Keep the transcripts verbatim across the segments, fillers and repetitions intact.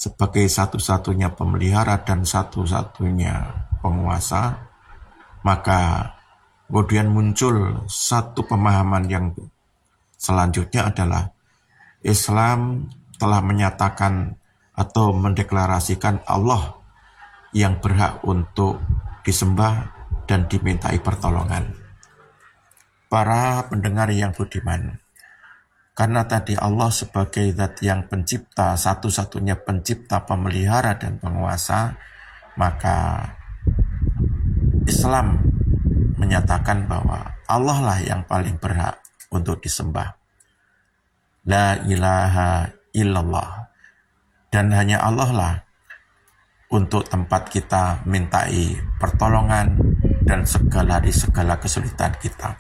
sebagai satu-satunya pemelihara dan satu-satunya penguasa, maka kemudian muncul satu pemahaman yang selanjutnya adalah Islam telah menyatakan atau mendeklarasikan Allah yang berhak untuk disembah dan dimintai pertolongan. Para pendengar yang budiman, karena tadi Allah sebagai zat yang pencipta, satu-satunya pencipta, pemelihara, dan penguasa, maka Islam menyatakan bahwa Allah lah yang paling berhak untuk disembah. La ilaha illallah. Dan hanya Allah lah untuk tempat kita mintai pertolongan dan segala di segala kesulitan kita.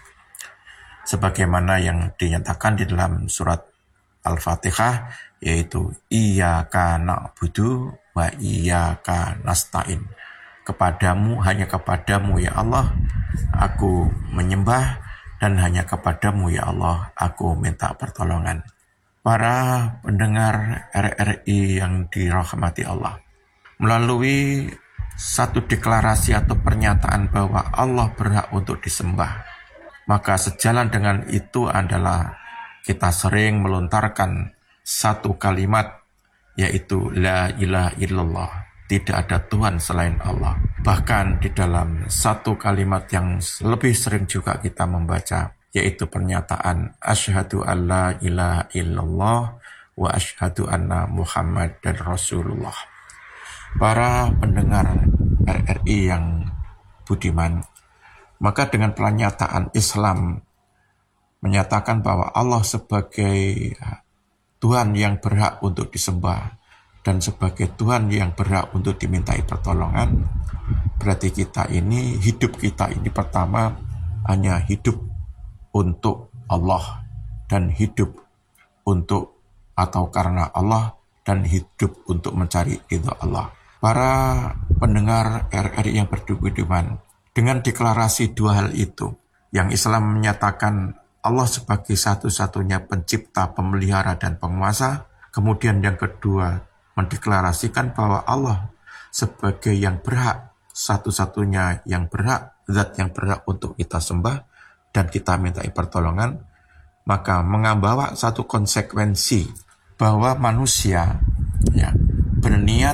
Sebagaimana yang dinyatakan di dalam surat Al-Fatihah, yaitu Iyyaka na'budu wa iyyaka nasta'in. Kepadamu, hanya kepadamu ya Allah, aku menyembah, dan hanya kepadamu ya Allah, aku minta pertolongan. Para pendengar R R I yang dirahmati Allah, melalui satu deklarasi atau pernyataan bahwa Allah berhak untuk disembah, maka sejalan dengan itu adalah kita sering melontarkan satu kalimat, yaitu La ilaha illallah. Tidak ada Tuhan selain Allah. Bahkan di dalam satu kalimat yang lebih sering juga kita membaca, yaitu pernyataan Asyhadu an la ilaha illallah wa asyhadu anna Muhammad dan Rasulullah. Para pendengar R R I yang budiman, maka dengan pernyataan Islam menyatakan bahwa Allah sebagai Tuhan yang berhak untuk disembah dan sebagai Tuhan yang berhak untuk dimintai pertolongan, berarti kita ini, hidup kita ini pertama hanya hidup untuk Allah dan hidup untuk atau karena Allah dan hidup untuk mencari ridho Allah. Para pendengar R R I yang berbudiman, dengan deklarasi dua hal itu, yang Islam menyatakan Allah sebagai satu-satunya pencipta, pemelihara, dan penguasa, kemudian yang kedua mendeklarasikan bahwa Allah sebagai yang berhak, satu-satunya yang berhak, zat yang berhak untuk kita sembah dan kita mintai pertolongan, maka membawa satu konsekuensi bahwa manusia ya, berniat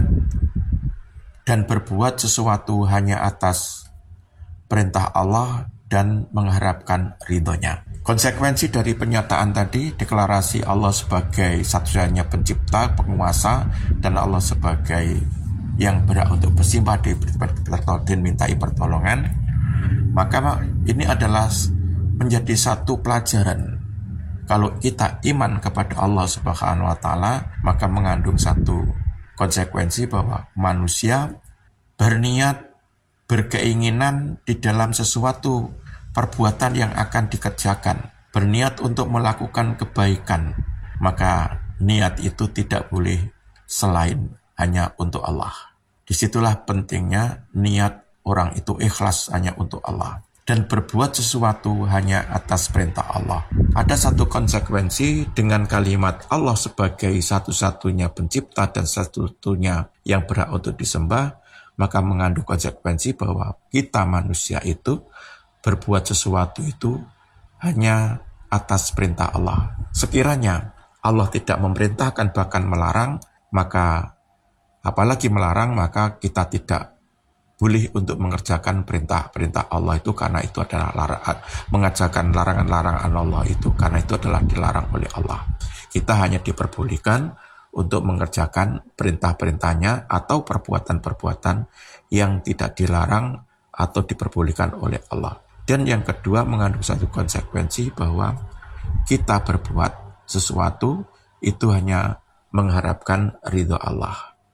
dan berbuat sesuatu hanya atas perintah Allah dan mengharapkan ridhonya. Konsekuensi dari pernyataan tadi, deklarasi Allah sebagai satu-satunya pencipta, penguasa, dan Allah sebagai yang berhak untuk bersembah dan mintai pertolongan, maka ini adalah menjadi satu pelajaran. Kalau kita iman kepada Allah Subhanahu wa Ta'ala, maka mengandung satu konsekuensi bahwa manusia berniat, berkeinginan di dalam sesuatu perbuatan yang akan dikerjakan, berniat untuk melakukan kebaikan, maka niat itu tidak boleh selain hanya untuk Allah. Disitulah pentingnya niat orang itu ikhlas hanya untuk Allah dan berbuat sesuatu hanya atas perintah Allah. Ada satu konsekuensi dengan kalimat Allah sebagai satu-satunya pencipta dan satu-satunya yang berhak untuk disembah, maka mengandung konsekuensi bahwa kita manusia itu berbuat sesuatu itu hanya atas perintah Allah. Sekiranya Allah tidak memerintahkan bahkan melarang, maka apalagi melarang, maka kita tidak boleh untuk mengerjakan perintah-perintah Allah itu, karena itu adalah larangan, mengerjakan larangan-larangan Allah itu, karena itu adalah dilarang oleh Allah. Kita hanya diperbolehkan untuk mengerjakan perintah-perintahnya atau perbuatan-perbuatan yang tidak dilarang atau diperbolehkan oleh Allah. Dan yang kedua mengandung satu konsekuensi bahwa kita berbuat sesuatu itu hanya mengharapkan ridho Allah.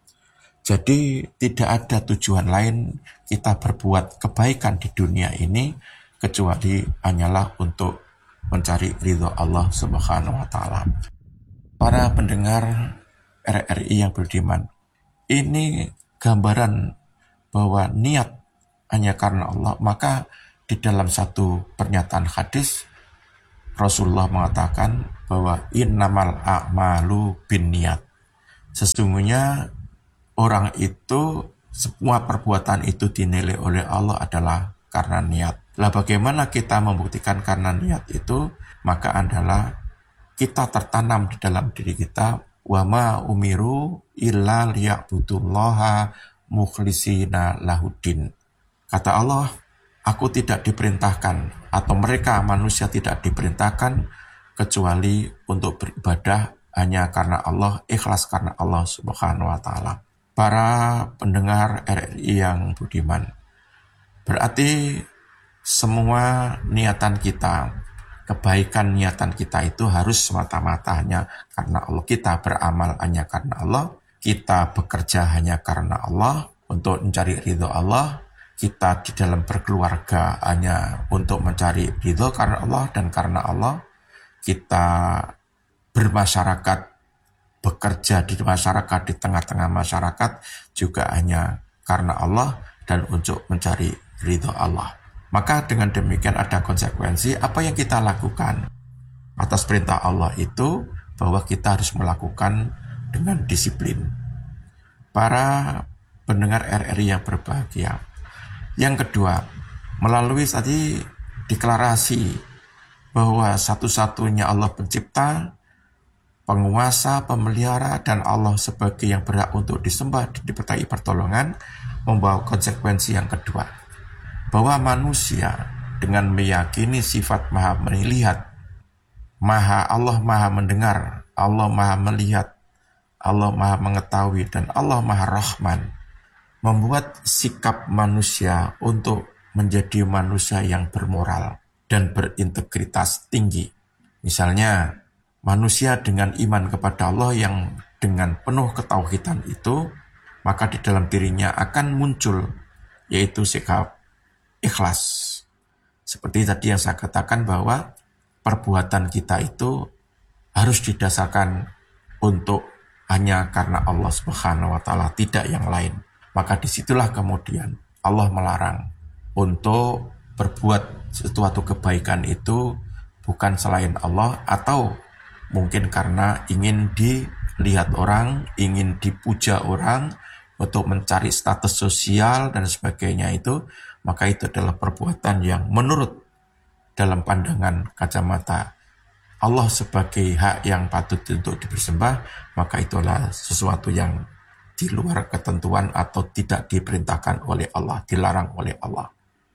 Jadi tidak ada tujuan lain kita berbuat kebaikan di dunia ini kecuali hanyalah untuk mencari ridho Allah Subhanahu wa Ta'ala. Para pendengar R R I yang beriman, ini gambaran bahwa niat hanya karena Allah. Maka di dalam satu pernyataan hadis, Rasulullah mengatakan bahwa innamal a'malu binniyat. Sesungguhnya orang itu, semua perbuatan itu dinilai oleh Allah adalah karena niat. Lah bagaimana kita membuktikan karena niat itu? Maka adalah kita tertanam di dalam diri kita, wa ma umiru illa liya'budullaha mukhlisina lahuddin. Kata Allah, aku tidak diperintahkan atau mereka manusia tidak diperintahkan kecuali untuk beribadah hanya karena Allah, ikhlas karena Allah Subhanahu wa taala. Para pendengar R R I yang budiman, berarti semua niatan kita, kebaikan niatan kita itu harus semata-mata hanya karena Allah. Kita beramal hanya karena Allah, kita bekerja hanya karena Allah untuk mencari ridho Allah, kita di dalam berkeluarga hanya untuk mencari ridho karena Allah dan karena Allah, kita bermasyarakat, bekerja di masyarakat, di tengah-tengah masyarakat juga hanya karena Allah dan untuk mencari ridho Allah. Maka dengan demikian ada konsekuensi apa yang kita lakukan atas perintah Allah itu, bahwa kita harus melakukan dengan disiplin. Para pendengar R R I yang berbahagia, yang kedua, melalui tadi deklarasi bahwa satu-satunya Allah pencipta, penguasa, pemelihara, dan Allah sebagai yang berhak untuk disembah dan dimintai pertolongan, membawa konsekuensi yang kedua, bahwa manusia dengan meyakini sifat maha melihat, maha Allah maha mendengar, Allah maha melihat, Allah maha mengetahui, dan Allah maha rahman, membuat sikap manusia untuk menjadi manusia yang bermoral dan berintegritas tinggi. Misalnya, manusia dengan iman kepada Allah yang dengan penuh ketauhidan itu, maka di dalam dirinya akan muncul yaitu sikap ikhlas. Seperti tadi yang saya katakan bahwa perbuatan kita itu harus didasarkan untuk hanya karena Allah Subhanahu wa taala, tidak yang lain. Maka disitulah kemudian Allah melarang untuk berbuat sesuatu kebaikan itu bukan selain Allah, atau mungkin karena ingin dilihat orang, ingin dipuja orang, untuk mencari status sosial dan sebagainya itu, maka itu adalah perbuatan yang menurut dalam pandangan kacamata Allah sebagai hak yang patut untuk dipersembah, maka itulah sesuatu yang di luar ketentuan atau tidak diperintahkan oleh Allah, dilarang oleh Allah.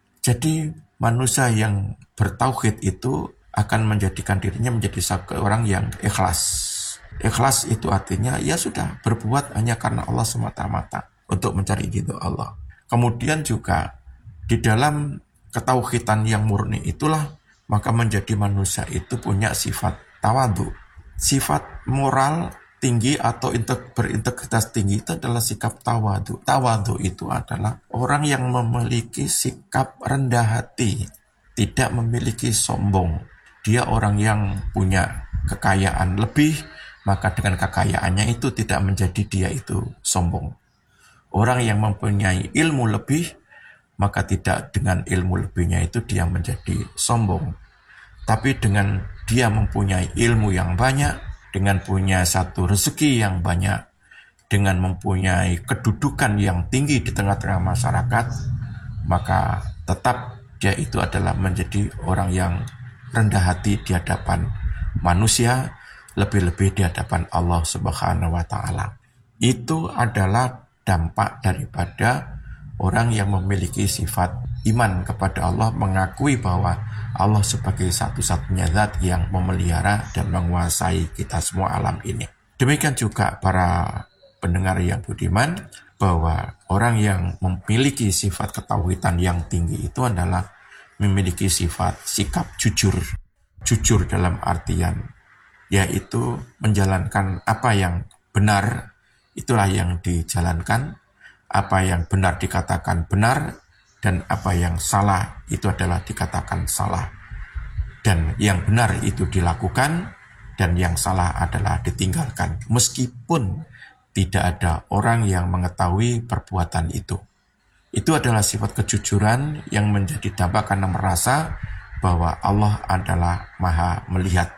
Jadi manusia yang bertauhid itu akan menjadikan dirinya menjadi seorang yang ikhlas. Ikhlas itu artinya ya sudah, berbuat hanya karena Allah semata-mata untuk mencari ridho Allah. Kemudian juga di dalam ketauhidan yang murni itulah maka menjadi manusia itu punya sifat tawadhu. Sifat moral tinggi atau berintegritas tinggi itu adalah sikap tawadhu. Tawadhu itu adalah orang yang memiliki sikap rendah hati, tidak memiliki sombong. Dia orang yang punya kekayaan lebih, maka dengan kekayaannya itu tidak menjadi dia itu sombong. Orang yang mempunyai ilmu lebih, maka tidak dengan ilmu lebihnya itu dia menjadi sombong. Tapi dengan dia mempunyai ilmu yang banyak, dengan punya satu rezeki yang banyak, dengan mempunyai kedudukan yang tinggi di tengah-tengah masyarakat, maka tetap dia itu adalah menjadi orang yang rendah hati di hadapan manusia, lebih-lebih di hadapan Allah Subhanahu wa taala. Itu adalah dampak daripada orang yang memiliki sifat iman kepada Allah, mengakui bahwa Allah sebagai satu-satunya zat yang memelihara dan menguasai kita semua alam ini. Demikian juga para pendengar yang budiman, bahwa orang yang memiliki sifat ketauhidan yang tinggi itu adalah memiliki sifat sikap jujur. Jujur dalam artian yaitu menjalankan apa yang benar, itulah yang dijalankan. Apa yang benar dikatakan benar, dan apa yang salah itu adalah dikatakan salah. Dan yang benar itu dilakukan, dan yang salah adalah ditinggalkan. Meskipun tidak ada orang yang mengetahui perbuatan itu. Itu adalah sifat kejujuran yang menjadi dampak karena merasa bahwa Allah adalah maha melihat.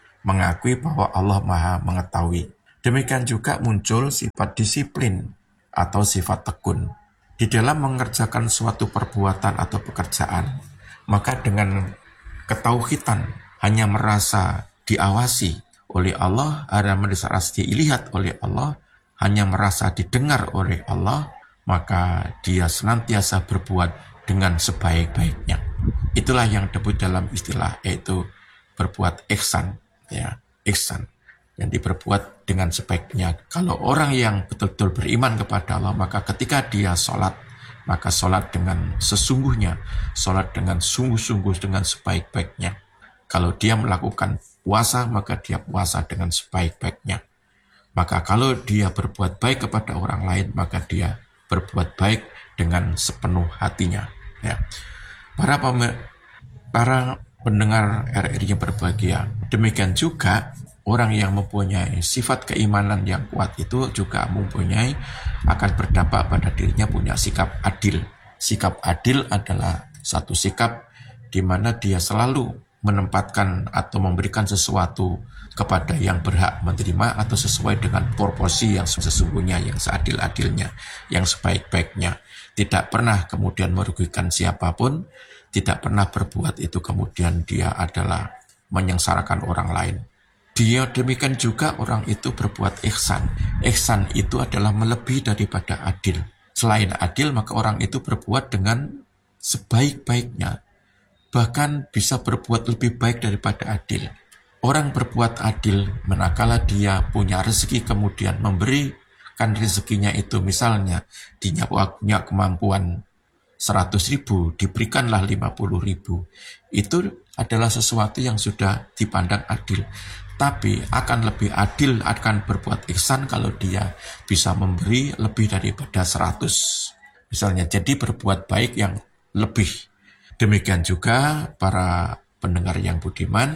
Mengakui bahwa Allah maha mengetahui. Demikian juga muncul sifat disiplin. atau sifat tekun. Di dalam mengerjakan suatu perbuatan atau pekerjaan, maka dengan ketauhidan hanya merasa diawasi oleh Allah, hanya merasa dilihat oleh Allah, hanya merasa didengar oleh Allah, maka dia senantiasa berbuat dengan sebaik-baiknya. Itulah yang disebut dalam istilah yaitu berbuat ihsan, ya, ihsan yang diperbuat dengan sebaiknya. Kalau orang yang betul-betul beriman kepada Allah, maka ketika dia sholat, maka sholat dengan sesungguhnya, sholat dengan sungguh-sungguh, dengan sebaik-baiknya. Kalau dia melakukan puasa, maka dia puasa dengan sebaik-baiknya. Maka kalau dia berbuat baik kepada orang lain, maka dia berbuat baik dengan sepenuh hatinya. Ya. Para pem- para pendengar R R I yang berbahagia, demikian juga orang yang mempunyai sifat keimanan yang kuat itu juga mempunyai, akan berdampak pada dirinya punya sikap adil. Sikap adil adalah satu sikap di mana dia selalu menempatkan atau memberikan sesuatu kepada yang berhak menerima atau sesuai dengan proporsi yang sesungguhnya, yang seadil-adilnya, yang sebaik-baiknya. Tidak pernah kemudian merugikan siapapun, tidak pernah berbuat itu kemudian dia adalah menyengsarakan orang lain. Dia demikian juga orang itu berbuat ihsan. Ihsan itu adalah melebihi daripada adil. Selain adil, maka orang itu berbuat dengan sebaik-baiknya. Bahkan bisa berbuat lebih baik daripada adil. Orang berbuat adil, manakala dia punya rezeki kemudian memberikan rezekinya itu, misalnya dia punya kemampuan seratus ribu, diberikanlah lima puluh ribu. Itu adalah sesuatu yang sudah dipandang adil. Tapi akan lebih adil, akan berbuat ihsan kalau dia bisa memberi lebih daripada seratus. Misalnya, jadi berbuat baik yang lebih. Demikian juga para pendengar yang budiman,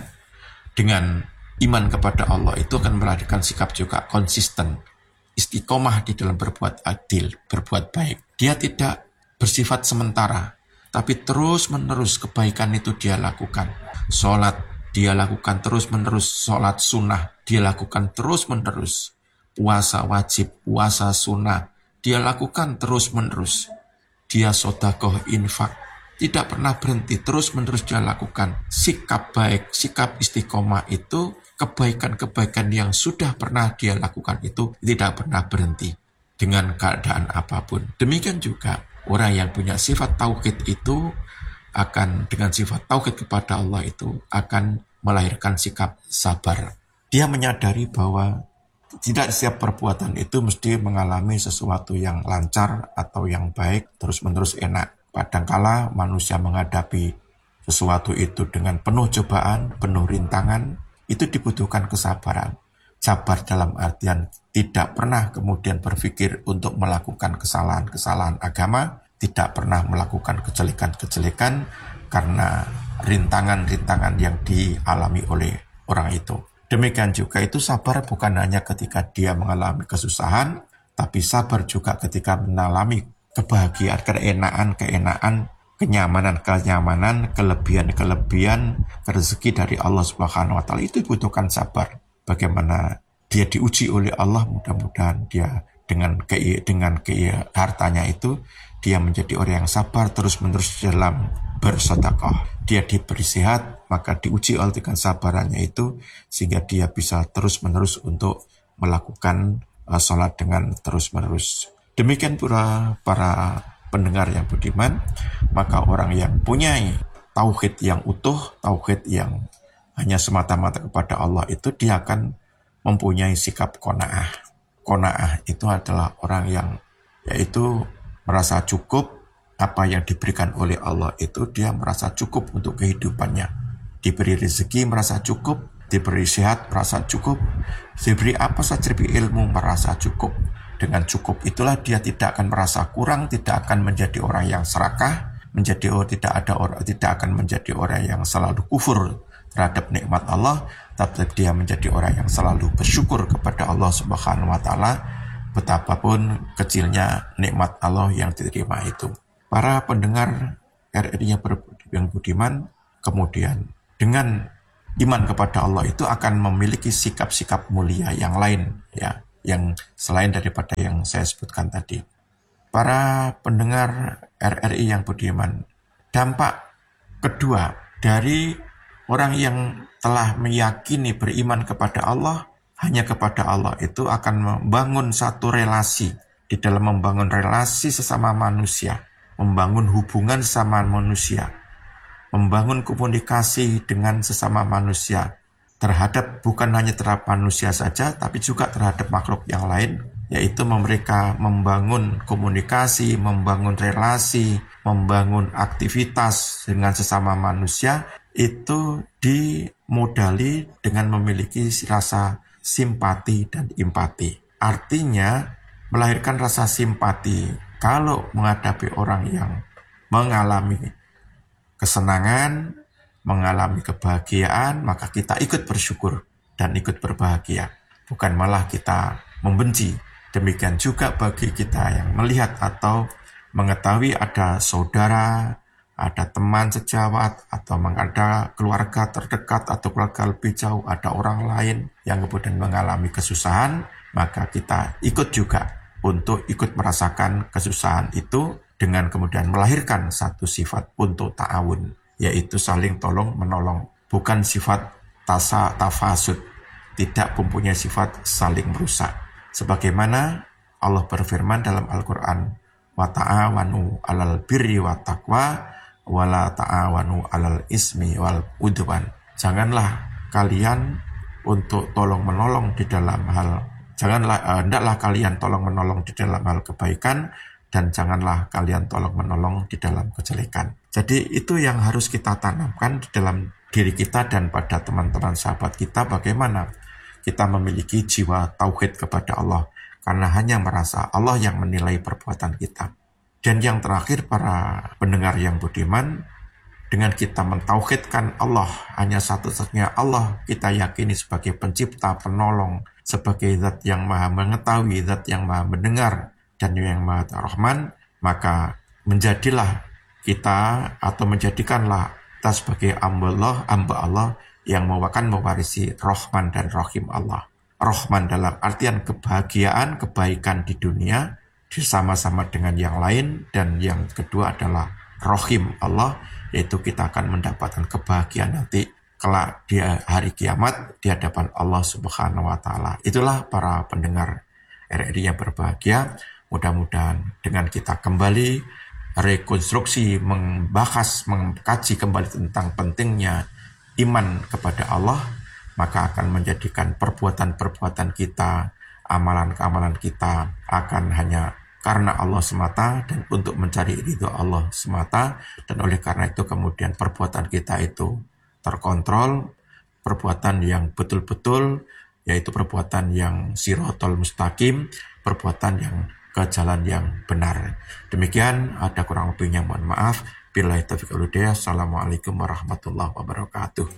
dengan iman kepada Allah itu akan melahirkan sikap juga konsisten, istiqomah di dalam berbuat adil, berbuat baik. Dia tidak bersifat sementara, tapi terus-menerus kebaikan itu dia lakukan. Sholat dia lakukan terus-menerus, sholat sunnah dia lakukan terus-menerus. Puasa wajib, puasa sunnah dia lakukan terus-menerus. Dia sodakoh, infak, tidak pernah berhenti, terus-menerus dia lakukan. Sikap baik, sikap istiqomah itu, kebaikan-kebaikan yang sudah pernah dia lakukan itu tidak pernah berhenti dengan keadaan apapun. Demikian juga orang yang punya sifat tauhid itu akan dengan sifat tauhid kepada Allah itu akan melahirkan sikap sabar. Dia menyadari bahwa tidak setiap perbuatan itu mesti mengalami sesuatu yang lancar atau yang baik, terus-menerus enak. Kadangkala manusia menghadapi sesuatu itu dengan penuh cobaan, penuh rintangan, itu dibutuhkan kesabaran. Sabar dalam artian tidak pernah kemudian berpikir untuk melakukan kesalahan-kesalahan agama, tidak pernah melakukan kejelekan-kejelekan karena rintangan-rintangan yang dialami oleh orang itu. Demikian juga itu sabar bukan hanya ketika dia mengalami kesusahan, tapi sabar juga ketika mengalami kebahagiaan, keenaan-keenaan, kenyamanan-kenyamanan, kelebihan-kelebihan, rezeki dari Allah Subhanahu wa taala. Itu dibutuhkan sabar. Bagaimana dia diuji oleh Allah, mudah-mudahan dia dengan ke dengan ke hartanya itu dia menjadi orang yang sabar terus-menerus dalam bersedekah. Dia diberi sehat, maka diuji oleh dengan sabarannya itu sehingga dia bisa terus-menerus untuk melakukan uh, sholat dengan terus-menerus. Demikian pula para pendengar yang budiman, maka orang yang punya tauhid yang utuh, tauhid yang hanya semata-mata kepada Allah itu dia akan mempunyai sikap qanaah. Qanaah itu adalah orang yang yaitu merasa cukup apa yang diberikan oleh Allah itu dia merasa cukup untuk kehidupannya. Diberi rezeki merasa cukup, diberi sehat merasa cukup, diberi apa saja, diberi ilmu merasa cukup. Dengan cukup itulah dia tidak akan merasa kurang, tidak akan menjadi orang yang serakah, menjadi oh, tidak ada orang tidak akan menjadi orang yang selalu kufur terhadap nikmat Allah, tapi dia menjadi orang yang selalu bersyukur kepada Allah Subhanahu wa taala betapapun kecilnya nikmat Allah yang diterima itu. Para pendengar R R I yang budiman, kemudian dengan iman kepada Allah itu akan memiliki sikap-sikap mulia yang lain, ya, yang selain daripada yang saya sebutkan tadi. Para pendengar R R I yang budiman, dampak kedua dari orang yang telah meyakini beriman kepada Allah, hanya kepada Allah, itu akan membangun satu relasi. Di dalam membangun relasi sesama manusia, membangun hubungan sesama manusia, membangun komunikasi dengan sesama manusia, terhadap bukan hanya terhadap manusia saja, tapi juga terhadap makhluk yang lain, yaitu mereka membangun komunikasi, membangun relasi, membangun aktivitas dengan sesama manusia, itu dimodali dengan memiliki rasa simpati dan empati. Artinya, melahirkan rasa simpati kalau menghadapi orang yang mengalami kesenangan, mengalami kebahagiaan, maka kita ikut bersyukur dan ikut berbahagia. Bukan malah kita membenci. Demikian juga bagi kita yang melihat atau mengetahui ada saudara, ada teman sejawat, atau ada keluarga terdekat atau keluarga lebih jauh, ada orang lain yang kemudian mengalami kesusahan, maka kita ikut juga untuk ikut merasakan kesusahan itu dengan kemudian melahirkan satu sifat untuk ta'awun, yaitu saling tolong menolong, bukan sifat tasa tafasud, tidak mempunyai sifat saling merusak. Sebagaimana Allah berfirman dalam Al-Quran, wa ta'awanu alal birri wa taqwa wa la ta'awanu alal ismi wal udwan. Janganlah kalian untuk tolong menolong di dalam hal janganlah uh, hendaklah kalian tolong menolong di dalam hal kebaikan, dan janganlah kalian tolong menolong di dalam kejelekan. Jadi itu yang harus kita tanamkan di dalam diri kita dan pada teman-teman sahabat kita, bagaimana kita memiliki jiwa tauhid kepada Allah, karena hanya merasa Allah yang menilai perbuatan kita. Dan yang terakhir, para pendengar yang budiman, dengan kita mentauhidkan Allah, hanya satu-satunya Allah kita yakini sebagai pencipta, penolong, sebagai zat yang maha mengetahui, zat yang maha mendengar, dan yang maha rahman, maka menjadilah kita atau menjadikanlah kita sebagai hamba Allah, hamba Allah yang akan mewarisi Rahman dan Rahim Allah. Rahman dalam artian kebahagiaan, kebaikan di dunia bersama-sama dengan yang lain, dan yang kedua adalah Rahim Allah, yaitu kita akan mendapatkan kebahagiaan nanti kelak di hari kiamat di hadapan Allah Subhanahu wa taala. Itulah para pendengar R R I yang berbahagia. Mudah-mudahan dengan kita kembali rekonstruksi, membahas, mengkaji kembali tentang pentingnya iman kepada Allah, maka akan menjadikan perbuatan-perbuatan kita, amalan-amalan kita akan hanya karena Allah semata dan untuk mencari ridho Allah semata. Dan oleh karena itu kemudian perbuatan kita itu terkontrol, perbuatan yang betul-betul, yaitu perbuatan yang sirotol mustaqim, perbuatan yang ke jalan yang benar. Demikian, ada kurang lebihnya mohon maaf. Billahi taufiq wal hidayah. Assalamualaikum warahmatullahi wabarakatuh.